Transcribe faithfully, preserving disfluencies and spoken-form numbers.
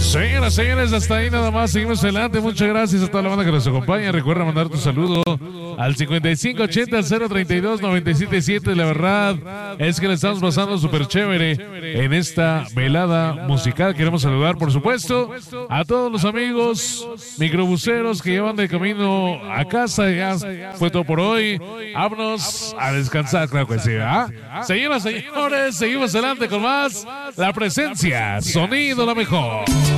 Señoras, señores, hasta ahí nada más. Seguimos adelante. Muchas gracias a toda la banda que nos acompaña. Recuerda mandar tu saludo al cincuenta y cinco ochenta, cero treinta y dos, noventa y siete siete. La verdad es que le estamos pasando súper chévere en esta velada musical. Queremos saludar, por supuesto, a todos los amigos microbuseros que llevan de camino a casa. Ya fue todo por hoy. Vámonos a descansar, claro que sí, ¿ah? Señoras, señores, seguimos adelante con más. La presencia, sonido, la mejor.